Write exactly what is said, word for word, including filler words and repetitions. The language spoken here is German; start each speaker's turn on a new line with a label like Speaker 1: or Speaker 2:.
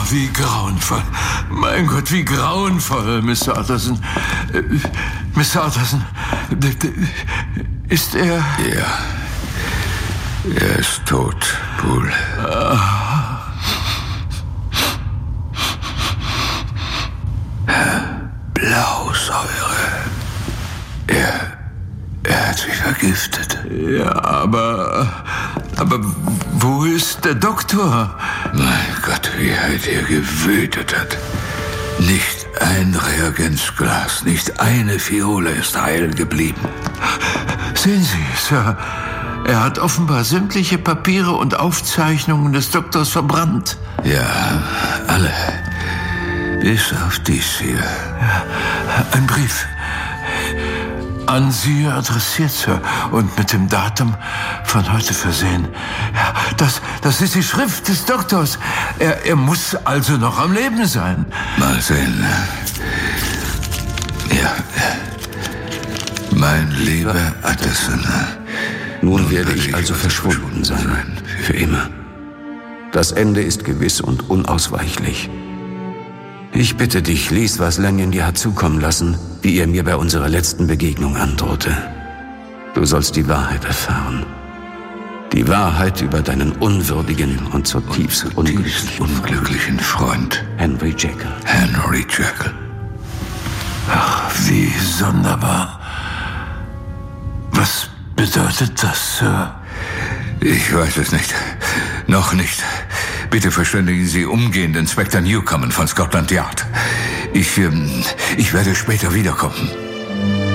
Speaker 1: wie grauenvoll. Mein Gott, wie grauenvoll, Mister Utterson. Äh, Mister Utterson, ist er...
Speaker 2: Ja, er ist tot, Poole.
Speaker 1: Ah.
Speaker 2: Blausäure. Er... Er hat sich vergiftet.
Speaker 1: Ja, aber... Aber wo ist der Doktor?
Speaker 2: Mein Gott, wie er hier gewütet hat. Nicht ein Reagenzglas, nicht eine Fiole ist heil geblieben.
Speaker 1: Sehen Sie, Sir, er hat offenbar sämtliche Papiere und Aufzeichnungen des Doktors verbrannt.
Speaker 2: Ja, alle. Bis auf dies hier.
Speaker 1: Ja, ein Brief. An Sie adressiert, Sir, und mit dem Datum von heute versehen. Ja, das, das ist die Schrift des Doktors. Er, er muss also noch am Leben sein.
Speaker 2: Mal sehen. Ja. Mein lieber Utterson.
Speaker 3: Nun werde ich also verschwunden sein. Für immer. Das Ende ist gewiss und unausweichlich. Ich bitte dich, lies, was Lanyon dir hat zukommen lassen, wie er mir bei unserer letzten Begegnung androhte. Du sollst die Wahrheit erfahren. Die Wahrheit über deinen unwürdigen und zutiefst, und zutiefst unglücklichen,
Speaker 2: unglücklichen Freund,
Speaker 3: Henry Jekyll.
Speaker 2: Henry Jekyll.
Speaker 1: Ach, wie sonderbar. Was bedeutet das, Sir?
Speaker 2: Ich weiß es nicht. Noch nicht. Bitte verständigen Sie umgehend Inspektor Newcomen von Scotland Yard. Ich, ähm, ich werde später wiederkommen.